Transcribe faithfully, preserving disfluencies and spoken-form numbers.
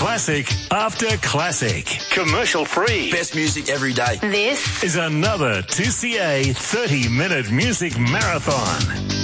Classic after classic. Commercial free. Best music every day. This is another two C A thirty minute music marathon.